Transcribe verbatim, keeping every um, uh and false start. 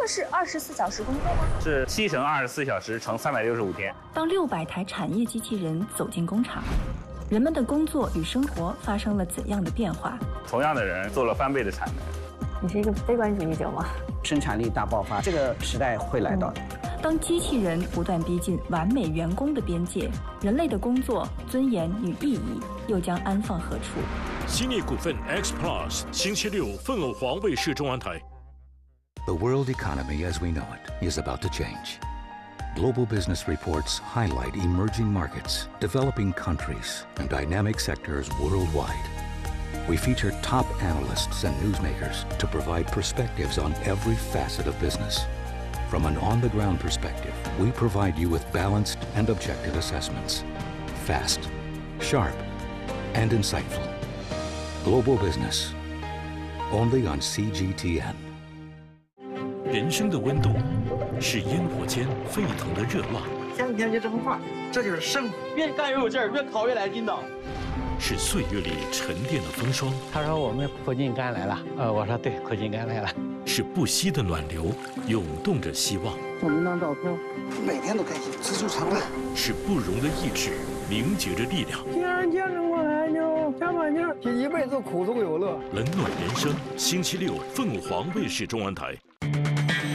个是二十四小时工作吗？ 是七乘二十四小时乘三百六十五天。 当六百台产业机器人走进工厂，人们的工作与生活发生了怎样的变化？ 同样的人做了翻倍的产能。 你是一个悲观主义者吗？ 生产力大爆发，这个时代会来到的。 嗯、当机器人不断逼近完美员工的边界，人类的工作尊严与意义又将安放何处？ 新力股份 X Plus 星期六凤凰卫视中央台。 The world economy as we know it is about to change. Global business reports highlight emerging markets, developing countries, and dynamic sectors worldwide. We feature top analysts and newsmakers to provide perspectives on every facet of business. From an on-the-ground perspective, we provide you with balanced and objective assessments. Fast, sharp, and insightful. Global Business. Only on C G T N. 人生的温度是烟火间沸腾的热浪。 前几天就这幅画，这就是生活。越干越有劲儿，越烤越来劲道。 是岁月里沉淀的风霜。 他说我们苦尽甘来了，呃，我说对，苦尽甘来了。 是不息的暖流，涌动着希望。 照明当照片，每天都开心，知足常乐。 是不容的意志，凝结着力量。 既然坚持过来，就加把劲儿，一辈子苦中有乐。 冷暖人生，星期六凤凰卫视中文台。